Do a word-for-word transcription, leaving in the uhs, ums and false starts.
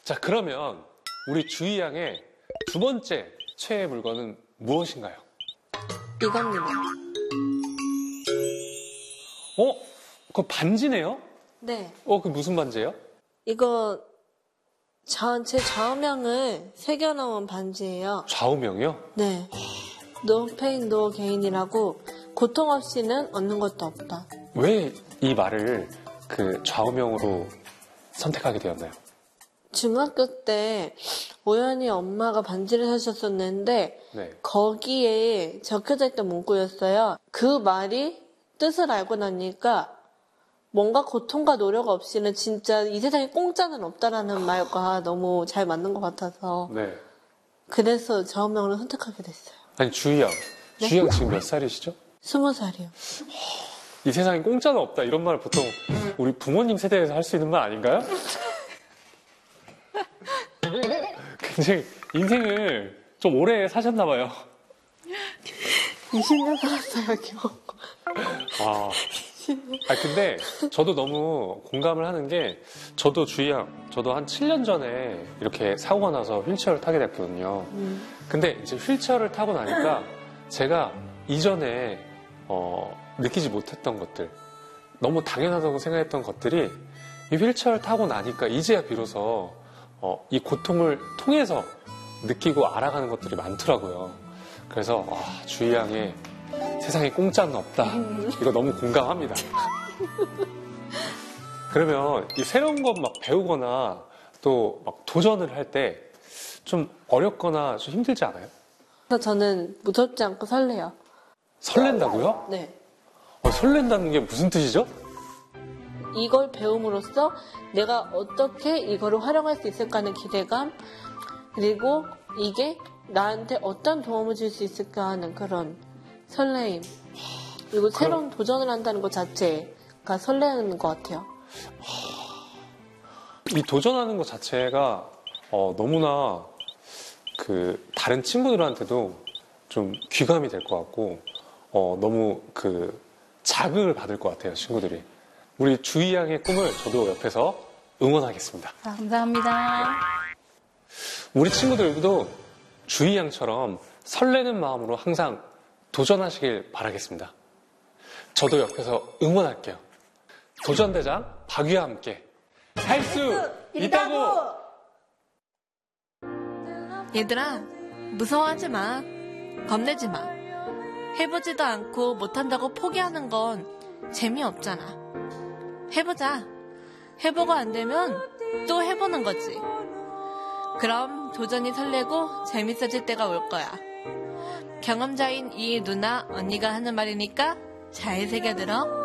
자, 그러면 우리 주희 양의 두 번째 최애 물건은 무엇인가요? 이겁니다. 어? 그거 반지네요? 네. 어, 그 무슨 반지예요? 이거 저, 제 좌우명을 새겨놓은 반지예요. 좌우명이요? 네. No pain, no gain이라고 고통 없이는 얻는 것도 없다. 왜 이 말을 그 좌우명으로 선택하게 되었나요? 중학교 때 우연히 엄마가 반지를 사셨었는데 네. 거기에 적혀져 있던 문구였어요. 그 말이 뜻을 알고 나니까 뭔가 고통과 노력 없이는 진짜 이 세상에 공짜는 없다라는 말과 너무 잘 맞는 것 같아서 네. 그래서 좌우명을 선택하게 됐어요. 아니, 주희 양. 네? 주희 양 지금 몇 살이시죠? 스무 살이요. 이 세상에 공짜는 없다. 이런 말 보통 우리 부모님 세대에서 할 수 있는 말 아닌가요? 굉장히 인생을 좀 오래 사셨나 봐요. 이십 년 살았어요, 겨우. 아, 아 근데 저도 너무 공감을 하는 게 저도 주희 양, 저도 한 칠 년 전에 이렇게 사고가 나서 휠체어를 타게 됐거든요. 음. 근데 이제 휠체어를 타고 나니까 제가 이전에 어, 느끼지 못했던 것들, 너무 당연하다고 생각했던 것들이 이 휠체어를 타고 나니까 이제야 비로소 어, 이 고통을 통해서 느끼고 알아가는 것들이 많더라고요. 그래서 와, 주희 양의 세상에 공짜는 없다. 이거 너무 공감합니다. 그러면 이 새로운 것 막 배우거나 또 막 도전을 할 때 좀 어렵거나 좀 힘들지 않아요? 그래서 저는 무섭지 않고 설레요. 설렌다고요? 네. 어, 설렌다는 게 무슨 뜻이죠? 이걸 배움으로써 내가 어떻게 이거를 활용할 수 있을까 하는 기대감, 그리고 이게 나한테 어떤 도움을 줄 수 있을까 하는 그런 설레임, 그리고 새로운 도전을 한다는 것 자체가 설레는 것 같아요. 이 도전하는 것 자체가 어, 너무나 그 다른 친구들한테도 좀 귀감이 될 것 같고 어, 너무 그 자극을 받을 것 같아요, 친구들이. 우리 주희 양의 꿈을 저도 옆에서 응원하겠습니다. 감사합니다. 우리 친구들도 주희 양처럼 설레는 마음으로 항상 도전하시길 바라겠습니다. 저도 옆에서 응원할게요. 도전대장 박유와 함께 할 수 있다고! 얘들아, 무서워하지 마. 겁내지 마. 해보지도 않고 못한다고 포기하는 건 재미없잖아. 해보자. 해보고 안 되면 또 해보는 거지. 그럼 도전이 설레고 재밌어질 때가 올 거야. 경험자인 이 누나, 언니가 하는 말이니까 잘 새겨들어.